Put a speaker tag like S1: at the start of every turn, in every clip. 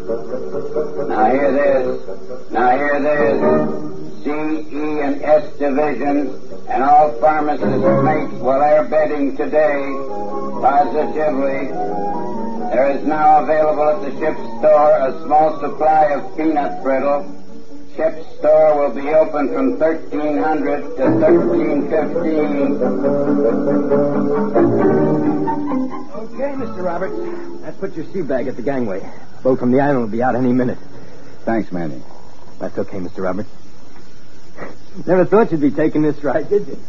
S1: Now hear this. C, E, and S divisions and all pharmacists' mates will air bedding today. Positively. There is now available at the ship's store a small supply of peanut brittle. Ship's store will be open from 1300 to 1315.
S2: Okay, Mr. Roberts. Let's put your sea bag at the gangway. Boat from the island will be out any minute.
S3: Thanks, Manny.
S2: That's okay, Mr. Roberts. Never thought you'd be taking this ride, did you?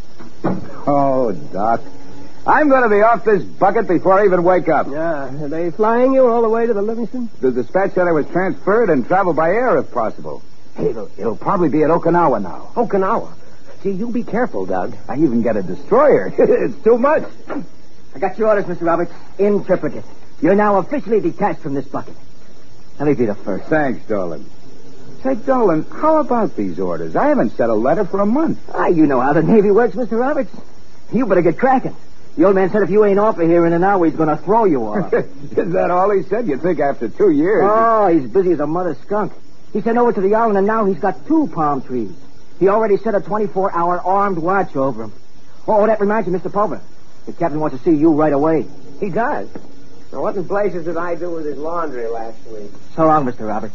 S3: Oh, Doc. I'm going to be off this bucket before I even wake up.
S2: Yeah. Are they flying you all the way to the Livingston?
S3: The dispatch said I was transferred and travel by air if possible. Hey, it'll probably be at Okinawa now.
S2: Okinawa? Gee, you be careful, Doug.
S3: I even get a destroyer. It's too much.
S2: I got your orders, Mr. Roberts. In triplicate. You're now officially detached from this bucket. Let me be the first.
S3: Thanks, Dolan. Say, Dolan, how about these orders? I haven't sent a letter for a month.
S2: You know how the Navy works, Mr. Roberts. You better get cracking. The old man said if you ain't off of here in an hour, he's going to throw you off.
S3: Is that all he said? You'd think after 2 years...
S2: Oh, he's busy as a mother skunk. He sent over to the island, and now he's got 2 palm trees. He already set a 24-hour armed watch over him. Oh, that reminds you, Mr. Pulver. The captain wants to see you right away.
S4: He does? Now, what in blazes did I do with his laundry last week?
S2: So long, Mr. Roberts.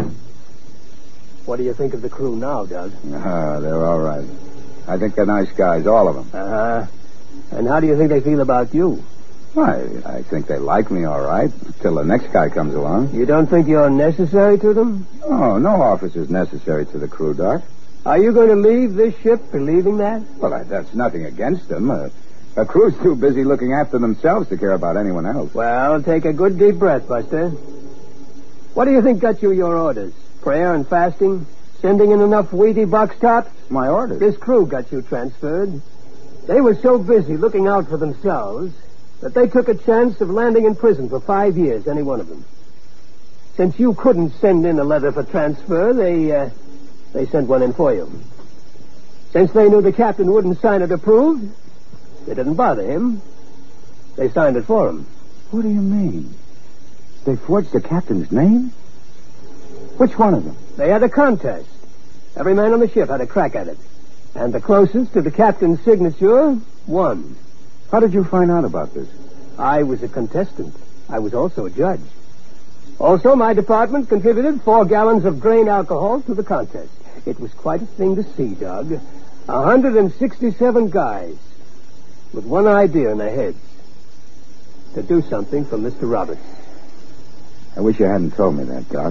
S4: What do you think of the crew now, Doug?
S3: They're all right. I think they're nice guys, all of them.
S4: Uh-huh. And how do you think they feel about you?
S3: I think they like me all right, till the next guy comes along.
S4: You don't think you're necessary to them?
S3: Oh, no officer's necessary to the crew, Doc.
S4: Are you going to leave this ship believing that?
S3: Well, that's nothing against them. A crew's too busy looking after themselves to care about anyone else.
S4: Well, take a good deep breath, Buster. What do you think got you your orders? Prayer and fasting? Sending in enough Wheatie box tops?
S3: My orders?
S4: This crew got you transferred. They were so busy looking out for themselves that they took a chance of landing in prison for 5 years, any one of them. Since you couldn't send in a letter for transfer, they sent one in for you. Since they knew the captain wouldn't sign it approved, they didn't bother him. They signed it for him.
S3: What do you mean? They forged the captain's name? Which one of them?
S4: They had a contest. Every man on the ship had a crack at it. And the closest to the captain's signature won.
S3: How did you find out about this?
S4: I was a contestant. I was also a judge. Also, my department contributed 4 gallons of grain alcohol to the contest. It was quite a thing to see, Doug. 167 guys with one idea in their heads. To do something for Mr. Roberts.
S3: I wish you hadn't told me that, Doc.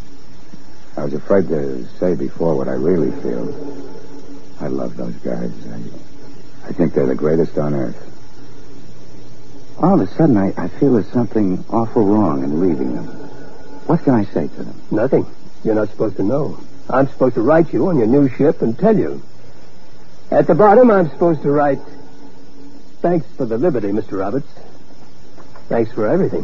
S3: I was afraid to say before what I really feel. I love those guys. I think they're the greatest on earth. All of a sudden, I feel there's something awful wrong in leaving them. What can I say to them?
S4: Nothing. You're not supposed to know. I'm supposed to write you on your new ship and tell you. At the bottom, I'm supposed to write, thanks for the liberty, Mr. Roberts. Thanks for everything.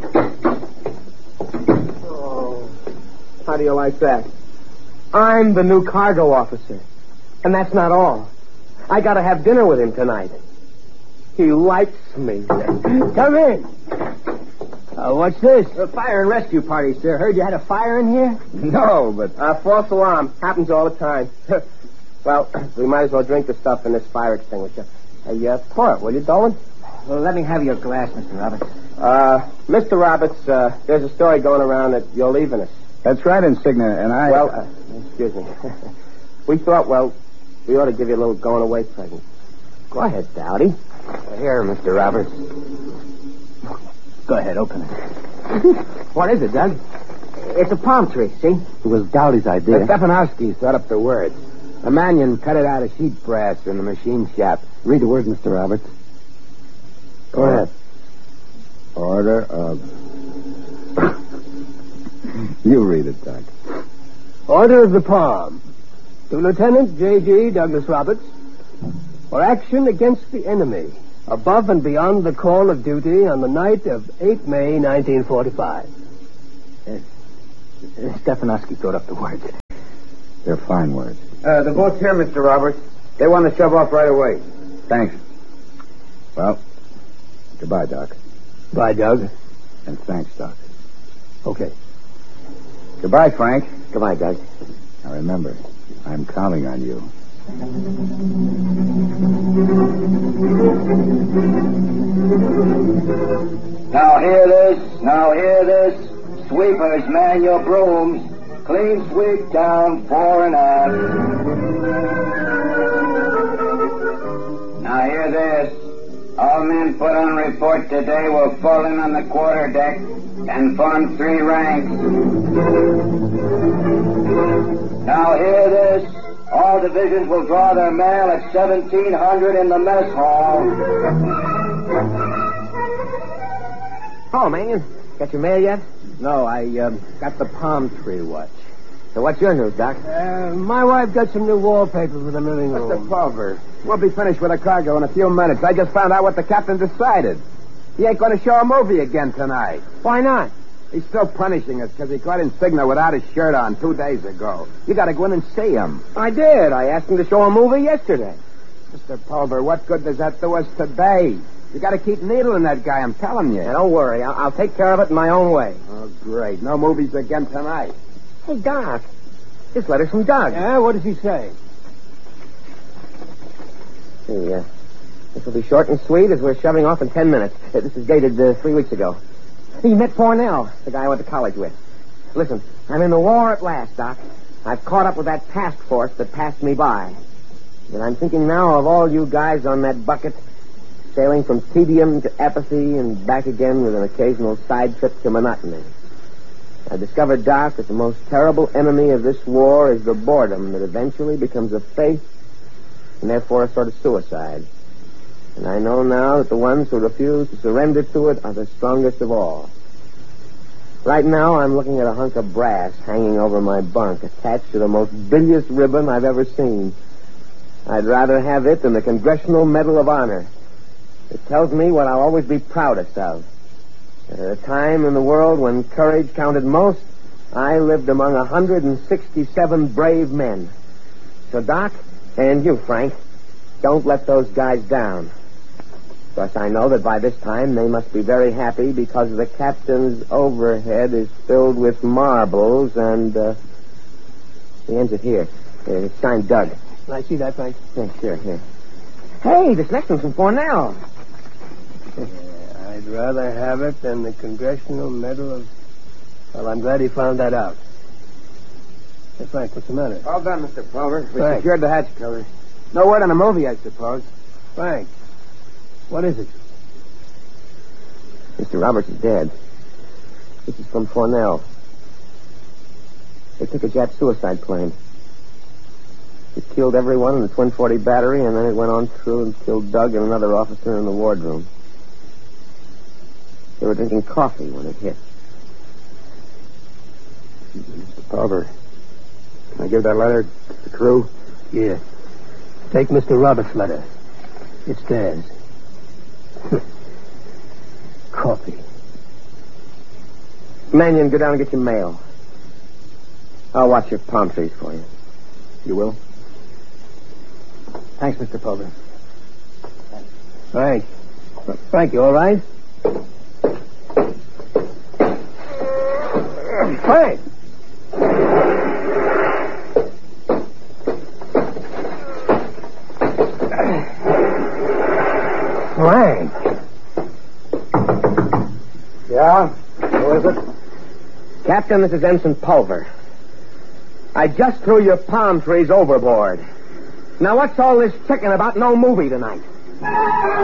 S5: Oh, how do you like that? I'm the new cargo officer. And that's not all. I gotta have dinner with him tonight. He likes me.
S4: Come in. What's this?
S2: A fire and rescue party, sir. Heard you had a fire in here?
S3: No, but...
S5: False alarm. Happens all the time. Well, we might as well drink the stuff in this fire extinguisher. Hey, pour it, will you, Dolan?
S2: Well, let me have your glass, Mr. Roberts.
S5: Mr. Roberts, there's a story going around that you're leaving us.
S3: That's right, Insignia, and I...
S5: Well, excuse me. We thought, we ought to give you a little going-away present. Go ahead, Dowdy.
S4: Here, Mr. Roberts.
S2: Go ahead, open it. What is it, Doug? It's a palm tree, see?
S3: It was Dowdy's idea.
S4: Stefanowski thought up the words. A Mannion cut it out of sheet brass in the machine shop.
S3: Read the words, Mr. Roberts.
S4: Go ahead.
S3: Order of... You read it, Doug.
S4: Order of the Palm. To Lieutenant J.G. Douglas Roberts, for action against the enemy, above and beyond the call of duty on the night of 8 May, 1945.
S2: Stefanowski thought up the words.
S3: They're fine words.
S5: The boat's here, Mr. Roberts. They want to shove off right away.
S3: Thanks. Well, goodbye, Doc.
S4: Bye, Doug.
S3: And thanks, Doc.
S4: Okay.
S3: Goodbye, Frank.
S5: Goodbye, Doug.
S3: Now remember, I'm counting on you.
S1: Now hear this. Sweepers, man your brooms. Clean sweep down fore and aft. Now hear this. All men put on report today will fall in on the quarter deck and form 3 ranks. Now hear this. All divisions will draw their mail at 1700 in the mess hall.
S5: Oh, man, got your mail yet?
S2: No, I got the palm tree watch.
S5: So what's your news, Doc?
S4: My wife got some new wallpaper for the living room.
S2: Mr. Pulver, we'll be finished with the cargo in a few minutes. I just found out what the captain decided. He ain't going to show a movie again tonight.
S5: Why not?
S2: He's still punishing us because he caught in Cigna without his shirt on 2 days ago. You got to go in and see him.
S5: I did. I asked him to show a movie yesterday.
S2: Mr. Pulver, what good does that do us today? You got to keep needling that guy, I'm telling you.
S5: Now, don't worry. I'll take care of it in my own way.
S2: Oh, great. No movies again tonight.
S5: Hey, Doc. This letter's from Doug.
S4: Yeah, what does he say?
S5: See, this will be short and sweet as we're shoving off in 10 minutes. This is dated 3 weeks ago. He met Fornell, the guy I went to college with. Listen, I'm in the war at last, Doc. I've caught up with that task force that passed me by. And I'm thinking now of all you guys on that bucket, sailing from tedium to apathy and back again with an occasional side trip to monotony. I discovered, Doc, that the most terrible enemy of this war is the boredom that eventually becomes a faith and therefore a sort of suicide. And I know now that the ones who refuse to surrender to it are the strongest of all. Right now, I'm looking at a hunk of brass hanging over my bunk, attached to the most bilious ribbon I've ever seen. I'd rather have it than the Congressional Medal of Honor. It tells me what I'll always be proudest of. At a time in the world when courage counted most, I lived among 167 brave men. So, Doc, and you, Frank, don't let those guys down. Of course, I know that by this time they must be very happy because the captain's overhead is filled with marbles and, he ends it here. It's signed Doug.
S4: Can I see that, Frank?
S5: Yeah, sure, here. Hey, this next one's from Fornell.
S4: I'd rather have it than the Congressional Medal of... Well, I'm glad he found that out. Hey, Frank, what's the matter?
S2: All done, Mr. Pulver. We
S4: Frank.
S2: secured the hatch cover. No word on a movie, I suppose.
S4: Frank, what is it?
S5: Mr. Roberts is dead. This is from Fornell. They took a Jap suicide plane. It killed everyone in the Twin 40 battery, and then it went on through and killed Doug and another officer in the wardroom. They were drinking coffee when it hit.
S2: Mr. Pulver, can I give that letter to the crew?
S4: Yeah. Take Mr. Roberts' letter. It's theirs. Coffee.
S5: Mannion, go down and get your mail. I'll watch your palm trees for you.
S2: You will? Thanks, Mr. Pulver.
S4: Frank. Frank, you all right? Frank! Frank!
S2: Yeah? Who is it?
S5: Captain, this is Ensign Pulver. I just threw your palm trees overboard. Now, what's all this chicken about no movie tonight?